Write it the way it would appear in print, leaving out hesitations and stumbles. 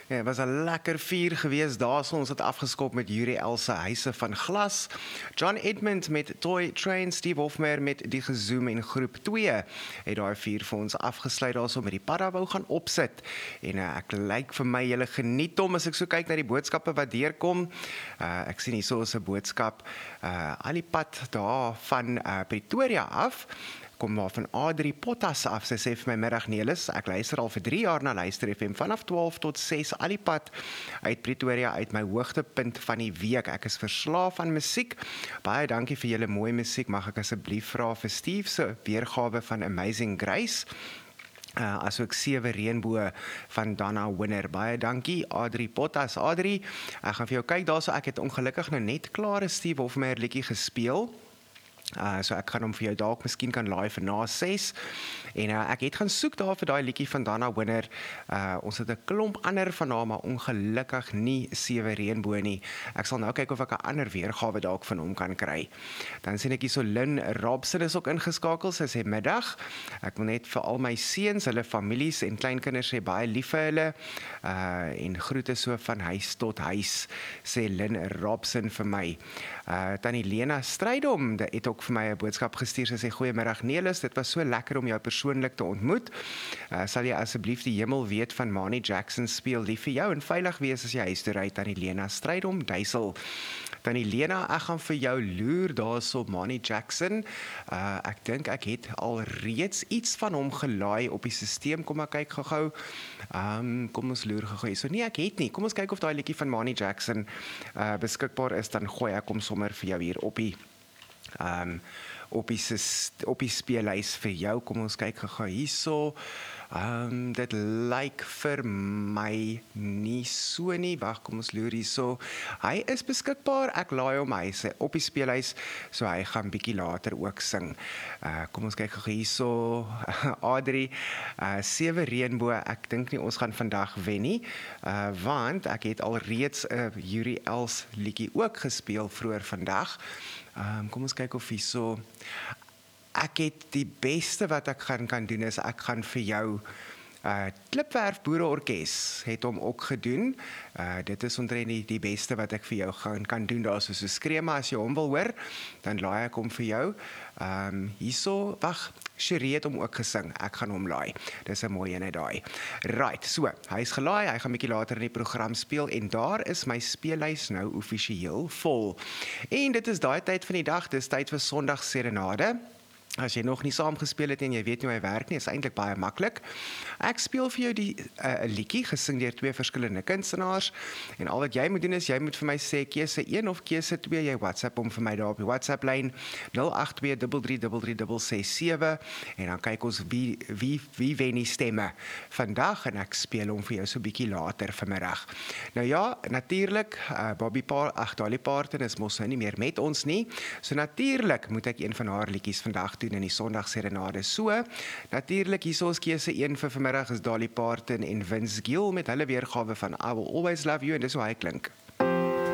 Ja, het was 'n lekker vier geweest daar. Ons het afgeskop met Yuri Elsa Huise van Glas, John Edmund met Toy Train, Steve Hofmeyer met Die Gezoom en Groep 2. Het daai vier vir ons afgesluit daarso met die padda wou gaan opsit. En ek lyk vir my julle geniet hom as ek so kyk na die boodskappe wat deurkom. Ek sien hierso is 'n boodskap al die pad daar van Pretoria af. Kom maar van Adrie Pottas af. Sy sê vir my middag Nelis, ek luister al vir 3 jaar na Luister FM vanaf 12 tot 6 al die pad uit Pretoria uit my hoogtepunt van die week. Ek is verslaaf aan musiek. Baie dankie vir julle mooi musiek. Mag ek asseblief vra vir Steve se weergawe van Amazing Grace? Asook 7 reënboë van Dana Winner. Baie dankie Adrie Pottas. Adrie, ek gaan vir jou kyk daarso. Ek het ongelukkig nou net klaar 'n Steve Hofmeyer liedjie gespeel. So ek gaan hom vir jou dalk miskien kan laai vir na 6. En ek het gaan soek daar vir daai liedjie van Dana Winner. Ons het 'n klomp ander van haar, maar ongelukkig nie 7 reënboë nie. Ek sal nou kyk of ek 'n ander weergawe dalk van hom kan kry. Dan sien ek hierso Lynn Robson is ook ingeskakel. Sy sê middag. Ek wil net vir al my seuns, hulle families en kleinkinders sê baie lief vir hulle. En groete so van huis tot huis, sê Lynn Robson vir my. Tannie Lena Strydom het ook vir my 'n boodskap gestuur. Sy sê goeiemiddag Nelis, dit was so lekker om jou persoonlik te ontmoet. Sal jy asseblief die hemel weet van Manny Jackson speel lief vir jou en veilig wees as jy huis toe ry. Tannie Lena Strydom, Duisel. Tannie Lena, ek gaan vir jou loer daarso Manny Jackson. Ek dink ek het al reeds iets van hom gelaai op die stelsel. Kom ek kyk gou-gou. Kom ons loer gou-gou. So nee, ek het nie. Kom ons kyk of daai liedjie van Manny Jackson beskikbaar is, dan gooi ek hom sommer vir jou hier op die speellys vir jou. Kom ons kyk gou hierso. Dit lyk vir my nie so nie. Wag, kom ons loer hierso. Hy is beskikbaar. Ek laai hom, hy is op die speellys, so hy gaan bietjie later ook sing. Kom ons kyk gou hierso. Adrie, 7 reënboë. Ek dink nie ons gaan vandag wen nie, want ek het al reeds 'n Yuri Els liedjie ook gespeel vroeër vandag. Kom ons kyk of hierso. Ek het die beste wat ek kan doen is ek gaan vir jou Klipwerf Boereorkes het hom ook gedoen. Dit is omtrent die beste wat ek vir jou kan doen. Daar so skree maar as jy hom wil hoor, dan laai ek hom vir jou. Hierso, wag, Cherie het hom ook gesing. Ek gaan hom laai. Dis 'n mooi ene daai. Right, so, hy is gelaai, hy gaan bietjie later in die program speel en daar is my speellys nou offisieel vol. En dit is daai tyd van die dag, dis tyd vir Sondag Serenade. As jy nog nie saam gespeel het en jy weet nie hoe hy werk nie, is eintlik baie maklik. Ek speel vir jou die liedjie gesing deur 2 verskillende kunstenaars en al wat jy moet doen is jy moet vir my sê keuse 1 of keuse 2. Jy WhatsApp hom vir my daar op die WhatsApp lyn 0823333667 en dan kyk ons wie wen die stemme vandag en ek speel hom vir jou so bietjie later vanmiddag. Nou ja, natuurlik Dolly Parton is mos nou nie meer met ons nie. So natuurlik moet ek een van haar liedjies vandag doen in die Sondag Serenade. So, natuurlik hierso is keuse 1 vir vanmiddag is Dolly Parton en Vince Gill met hulle weergawe van I Will Always Love You en dis hoe hy klink.